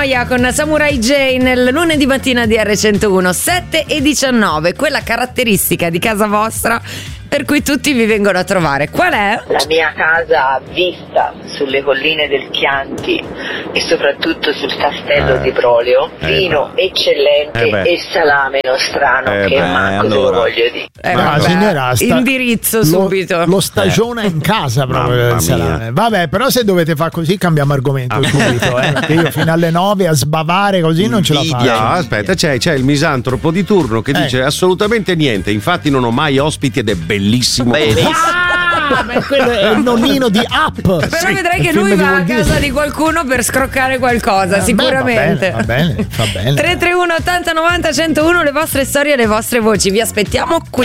Noia con Samurai J nel lunedì mattina di R101, 7:19, quella caratteristica di casa vostra per cui tutti vi vengono a trovare. Qual è? La mia casa ha vista sulle colline del Chianti e soprattutto sul castello di Prolio, vino eccellente e salame nostrano che manco te lo voglio dire. Signora, indirizzo subito. Lo stagiona in casa proprio il salame. Vabbè, però se dovete fare così cambiamo argomento subito, perché io fino alle 9 a sbavare così non ce la faccio. No, aspetta, c'è il misantropo di turno che dice assolutamente niente, infatti non ho mai ospiti ed è bellissimo. Quello è il nonnino di Up. Però vedrai che lui va a casa di qualcuno per scroccare qualcosa, sicuramente. Va bene. 331 80 90 101, le vostre storie e le vostre voci, vi aspettiamo qui.